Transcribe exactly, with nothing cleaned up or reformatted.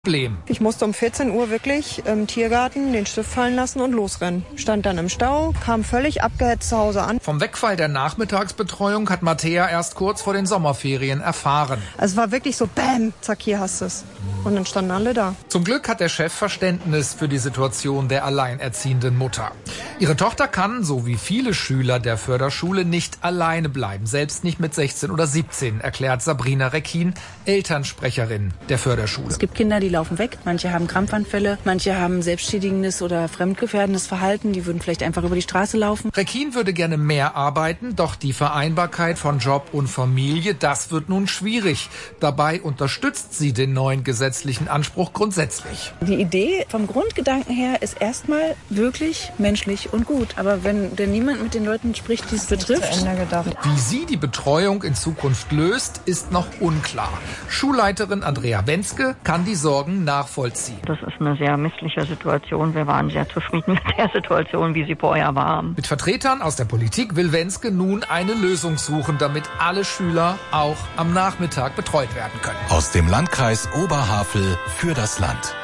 Problem. Ich musste um vierzehn Uhr wirklich im Tiergarten den Stift fallen lassen und losrennen. Stand dann im Stau, kam völlig abgehetzt zu Hause an. Vom Wegfall der Nachmittagsbetreuung hat Matthäa erst kurz vor den Sommerferien erfahren. Also es war wirklich so, bam, zack, hier hast du es. Und dann standen alle da. Zum Glück hat der Chef Verständnis für die Situation der alleinerziehenden Mutter. Ihre Tochter kann, so wie viele Schüler der Förderschule, nicht alleine bleiben. Selbst nicht mit sechzehn oder siebzehn, erklärt Sabrina Reckin, Elternsprecherin der Förderschule. Es gibt Kinder, die laufen weg. Manche haben Krampfanfälle, manche haben selbstschädigendes oder fremdgefährdendes Verhalten. Die würden vielleicht einfach über die Straße laufen. Reckin würde gerne mehr arbeiten, doch die Vereinbarkeit von Job und Familie, das wird nun schwierig. Dabei unterstützt sie den neuen gesetzlichen Anspruch grundsätzlich. Die Idee vom Grundgedanken her ist erstmal wirklich menschlich und gut. Aber wenn denn niemand mit den Leuten spricht, die es betrifft. Zu Ende gedacht. Wie sie die Betreuung in Zukunft löst, ist noch unklar. Schulleiterin Andrea Wenzke kann die Sorgen nachvollziehen. Das ist eine sehr missliche Situation. Wir waren sehr zufrieden mit der Situation, wie sie vorher war. Mit Vertretern aus der Politik will Wenzke nun eine Lösung suchen, damit alle Schüler auch am Nachmittag betreut werden können. Aus dem Landkreis Oberhavel für das Land.